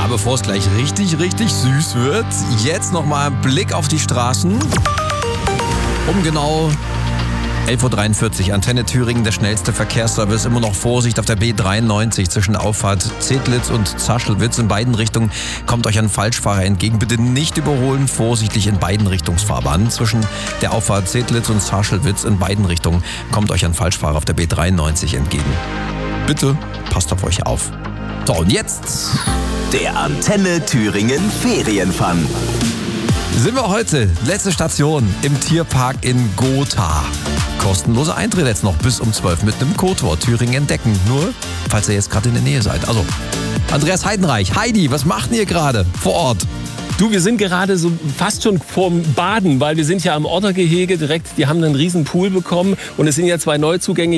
bevor es gleich richtig süß wird, jetzt nochmal ein Blick auf die Straßen. Um genau 11.43 Uhr, Antenne Thüringen, der schnellste Verkehrsservice. Immer noch Vorsicht auf der B93 zwischen Auffahrt Zedlitz und Zaschelwitz. In beiden Richtungen kommt euch ein Falschfahrer entgegen. Bitte nicht überholen, vorsichtig in beiden Richtungsfahrbahnen. Zwischen der Auffahrt Zedlitz und Zaschelwitz in beiden Richtungen kommt euch ein Falschfahrer auf der B93 entgegen. Bitte passt auf euch auf. So, und jetzt der Antenne Thüringen Ferienfun. Sind wir heute, letzte Station im Tierpark in Gotha. Kostenloser Eintritt jetzt noch bis um 12 mit einem Kotor Thüringen entdecken. Nur, falls ihr jetzt gerade in der Nähe seid. Also, Andreas Heidenreich, Heidi, was macht ihr gerade vor Ort? Du, wir sind gerade so fast schon vorm Baden, weil wir sind ja am Ottergehege direkt. Die haben einen riesen Pool bekommen und es sind ja 2 Neuzugänge